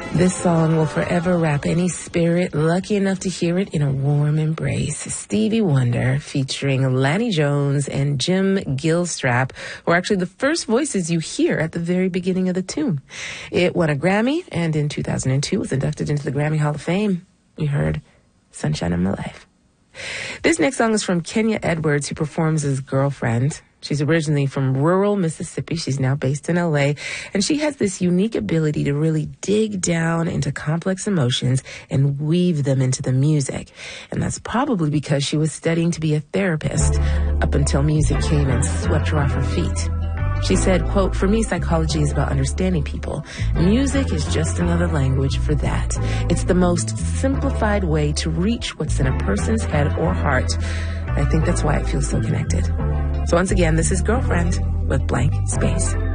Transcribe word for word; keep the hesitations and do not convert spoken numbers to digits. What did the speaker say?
This song will forever wrap any spirit lucky enough to hear it in a warm embrace. Stevie Wonder featuring Lanny Jones and Jim Gilstrap were actually the first voices you hear at the very beginning of the tune. It won a Grammy and in two thousand two was inducted into the Grammy Hall of Fame. We heard Sunshine of My Life. This next song is from Kenya Edwards, who performs as Girlfriend. She's originally from rural Mississippi. She's now based in L A, and she has this unique ability to really dig down into complex emotions and weave them into the music. And that's probably because she was studying to be a therapist up until music came and swept her off her feet. She said, quote, "For me, psychology is about understanding people. Music is just another language for that. It's the most simplified way to reach what's in a person's head or heart. I think that's why it feels so connected." So once again, this is Girlfriend with Blank Space.